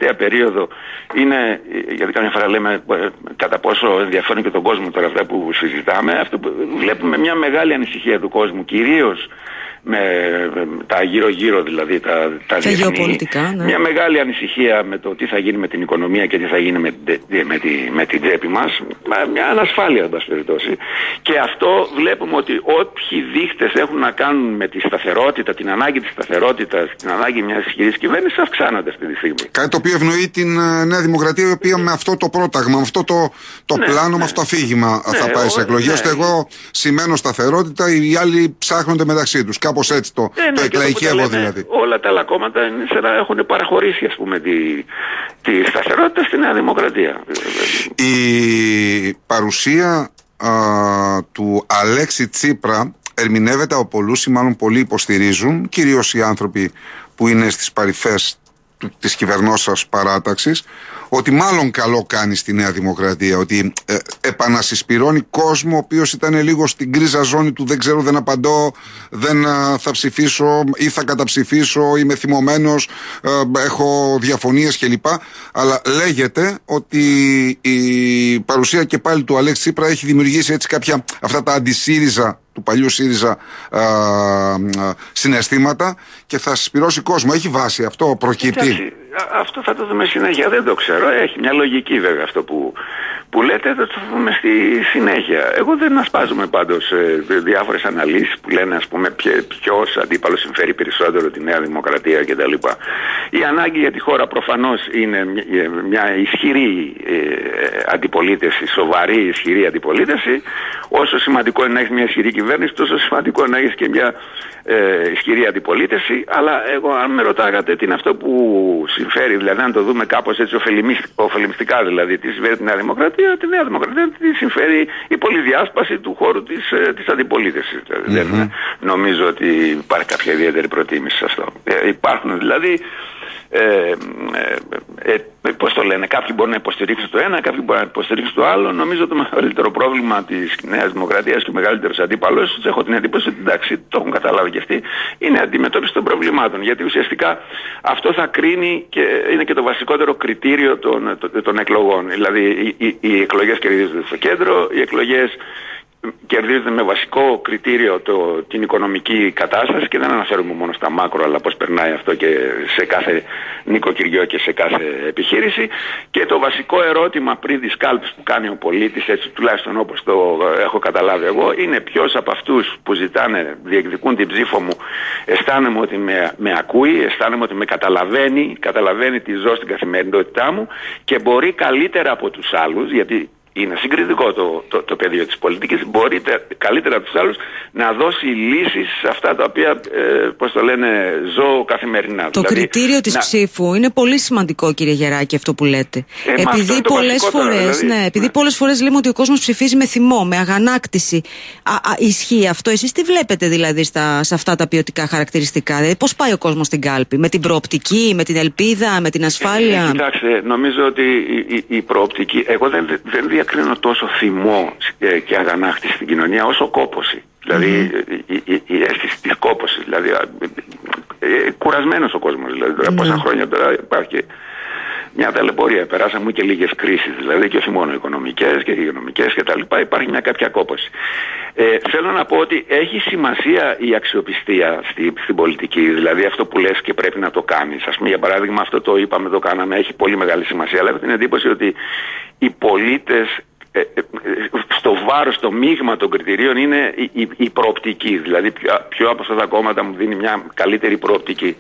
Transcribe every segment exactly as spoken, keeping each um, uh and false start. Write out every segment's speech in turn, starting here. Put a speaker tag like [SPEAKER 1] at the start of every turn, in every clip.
[SPEAKER 1] τελευταία περίοδο είναι, γιατί καμιά φορά λέμε κατά πόσο ενδιαφέρουν και τον κόσμο τώρα αυτά που συζητάμε, αυτό που βλέπουμε μια μεγάλη ανησυχία του κόσμου, κυρίως με τα γύρω-γύρω δηλαδή τα, τα διεθνή,
[SPEAKER 2] ναι.
[SPEAKER 1] Μια μεγάλη ανησυχία με το τι θα γίνει με την οικονομία και τι θα γίνει με, με, τη, με την τσέπη μας, μια ανασφάλεια εν πάση περιπτώσει. Και αυτό βλέπουμε ότι όποιοι δείχτες έχουν να κάνουν με τη σταθερότητα, την ανάγκη της σταθερότητας, την ανάγκη μιας ισχυρής κυβέρνησης αυξάνονται αυτή τη στιγμή.
[SPEAKER 3] Κάτι το οποίο ευνοεί την Νέα Δημοκρατία, η οποία με αυτό το πρόταγμα, με αυτό το, το ναι, πλάνο, ναι. με αυτό το αφήγημα ναι, θα πάει ο, σε εκλογές. Ναι. Ώστε εγώ σημαίνω σταθερότητα, οι άλλοι ψάχνονται μεταξύ τους. Κάπως έτσι το,
[SPEAKER 1] ναι,
[SPEAKER 3] το
[SPEAKER 1] ναι,
[SPEAKER 3] εκλαϊκεύω δηλαδή.
[SPEAKER 1] Όλα τα άλλα κόμματα έχουν παραχωρήσει, ας πούμε, τη, τη σταθερότητα στη Νέα Δημοκρατία.
[SPEAKER 3] Η παρουσία α, του Αλέξη Τσίπρα ερμηνεύεται από πολλούς, ή μάλλον πολλοί υποστηρίζουν, κυρίως οι άνθρωποι που είναι στις παρυφές της κυβερνώσας παράταξης, ότι μάλλον καλό κάνει στη Νέα Δημοκρατία, ότι ε, επανασυσπυρώνει κόσμο ο οποίος ήταν λίγο στην γκρίζα ζώνη του δεν ξέρω, δεν απαντώ, δεν α, θα ψηφίσω ή θα καταψηφίσω, είμαι θυμωμένος, ε, έχω διαφωνίες κλπ. Αλλά λέγεται ότι η παρουσία και πάλι του Αλέξη Τσίπρα έχει δημιουργήσει έτσι κάποια αυτά τα αντισύριζα του παλιού ΣΥΡΙΖΑ α, α, συναισθήματα και θα συσπυρώσει κόσμο. Έχει βάση αυτό, προκύπτει.
[SPEAKER 1] Εντάξει, αυτό θα το δούμε συνέχεια, δεν το ξέρω. Έχει μια λογική βέβαια αυτό που, που λέτε, θα το δούμε στη συνέχεια. Εγώ δεν ασπάζομαι πάντως ε, διάφορες αναλύσεις που λένε, ας πούμε, ποιος αντίπαλος συμφέρει περισσότερο τη Νέα Δημοκρατία κτλ. Η ανάγκη για τη χώρα προφανώς είναι μια, μια ισχυρή ε, αντιπολίτευση, σοβαρή ισχυρή αντιπολίτευση. Όσο σημαντικό είναι να έχει μια ισχυρή κυβέρνηση, τόσο σημαντικό είναι να έχει και μια ε, ισχυρή αντιπολίτευση. Αλλά εγώ, αν με ρωτάγατε τι είναι αυτό που συμφέρει, δηλαδή αν το δούμε κάπως έτσι ωφελημιστικά, δηλαδή τι συμφέρει τη Νέα Δημοκρατία, τη Νέα Δημοκρατία τη συμφέρει η πολυδιάσπαση του χώρου της, ε, της αντιπολίτευσης. Δηλαδή, mm-hmm. Δεν νομίζω ότι υπάρχει κάποια ιδιαίτερη προτίμηση σε αυτό. Ε, υπάρχουν δηλαδή. Ε, ε, ε, πώς το λένε, κάποιοι μπορούν να υποστηρίξουν το ένα, κάποιοι μπορούν να υποστηρίξουν το άλλο. Νομίζω το μεγαλύτερο πρόβλημα της Νέας Δημοκρατίας και ο μεγαλύτερος αντίπαλος, έχω την εντύπωση ότι εντάξει, το έχουν καταλάβει και αυτοί, είναι η αντιμετώπιση των προβλημάτων. Γιατί ουσιαστικά αυτό θα κρίνει και είναι και το βασικότερο κριτήριο των, των, των εκλογών. Δηλαδή οι, οι, οι εκλογές κερδίζονται στο κέντρο, οι εκλογές κερδίζεται με βασικό κριτήριο το, την οικονομική κατάσταση και δεν αναφέρουμε μόνο στα μάκρο, αλλά πώς περνάει αυτό και σε κάθε νοικοκυριό και σε κάθε επιχείρηση. Και το βασικό ερώτημα πριν τις κάλπες που κάνει ο πολίτης, έτσι τουλάχιστον όπως το έχω καταλάβει εγώ, είναι ποιος από αυτούς που ζητάνε, διεκδικούν την ψήφο μου, αισθάνομαι ότι με, με ακούει, αισθάνομαι ότι με καταλαβαίνει, καταλαβαίνει τι ζω στην καθημερινότητά μου και μπορεί καλύτερα από τους άλλους, γιατί είναι συγκριτικό το, το, το πεδίο της πολιτικής. Μπορείτε καλύτερα από τους άλλους να δώσει λύσεις σε αυτά τα οποία, ε, πώς το λένε, ζω καθημερινά.
[SPEAKER 2] Το δηλαδή, κριτήριο της να... ψήφου είναι πολύ σημαντικό, κύριε Γεράκη, αυτό που λέτε.
[SPEAKER 1] Ε,
[SPEAKER 2] επειδή πολλές φορές, δηλαδή, ναι, επειδή ναι. πολλές φορές λέμε ότι ο κόσμος ψηφίζει με θυμό, με αγανάκτηση. Α, α, ισχύει αυτό? Εσείς τι βλέπετε δηλαδή στα, σε αυτά τα ποιοτικά χαρακτηριστικά? Δηλαδή, πώς πάει ο κόσμος στην κάλπη? Με την προοπτική, με την ελπίδα, με την ασφάλεια?
[SPEAKER 1] Ε, κοιτάξτε, νομίζω ότι η, η, η προοπτική, εγώ δεν, δεν διακρίνω τόσο θυμό ε, και αγανάκτηση στην κοινωνία όσο κόπωση. Δηλαδή mm-hmm. η, η, η αίσθηση της κόπωσης. Δηλαδή ε, ε, κουρασμένος ο κόσμος. Δηλαδή τώρα mm-hmm. πόσα χρόνια τώρα υπάρχει μια ταλαιπωρία. Περάσαμε και λίγες κρίσεις, δηλαδή και όχι μόνο οικονομικές και υγειονομικές και τα λοιπά. Υπάρχει μια κάποια κόπωση. Ε, θέλω να πω ότι έχει σημασία η αξιοπιστία στη, στην πολιτική, δηλαδή αυτό που λες και πρέπει να το κάνεις. Ας πούμε, για παράδειγμα, αυτό το είπαμε, το κάναμε, έχει πολύ μεγάλη σημασία, αλλά έχω την εντύπωση ότι οι πολίτες ε, ε, στο βάρος, το μείγμα των κριτηρίων είναι η, η, η προοπτική. Δηλαδή, ποιο, ποιο από αυτά τα κόμματα μου δίνει μια καλύτερη προοπτική.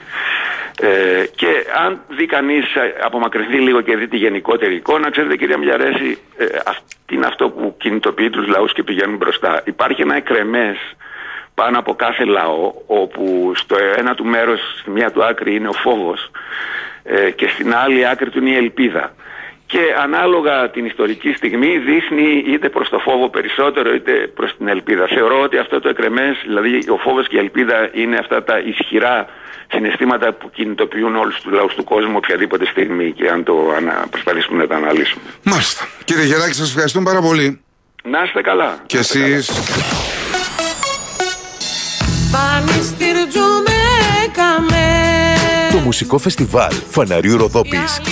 [SPEAKER 1] Ε, και αν δει κανείς, απομακρυνθεί λίγο και δει τη γενικότερη εικόνα, ξέρετε, κυρία Μιαρέση, ε, τι είναι αυτό που κινητοποιεί τους λαούς και πηγαίνουν μπροστά? Υπάρχει ένα εκρεμές πάνω από κάθε λαό, όπου στο ένα του μέρος, στη μία του άκρη είναι ο φόβος ε, και στην άλλη άκρη του είναι η ελπίδα. Και ανάλογα την ιστορική στιγμή δείχνει είτε προς το φόβο περισσότερο είτε προς την ελπίδα. Θεωρώ ότι αυτό το εκρεμές, δηλαδή ο φόβος και η ελπίδα, είναι αυτά τα ισχυρά συναισθήματα που κινητοποιούν όλους τους λαούς του κόσμου οποιαδήποτε στιγμή, και αν το ανα... προσπαθήσουμε να τα αναλύσουμε.
[SPEAKER 3] Μάλιστα. Κύριε Γεράκη, σας ευχαριστούμε πάρα πολύ.
[SPEAKER 1] Να είστε καλά.
[SPEAKER 3] Και εσείς.
[SPEAKER 4] Το μουσικό φεστιβάλ Φαναριού Ροδόπης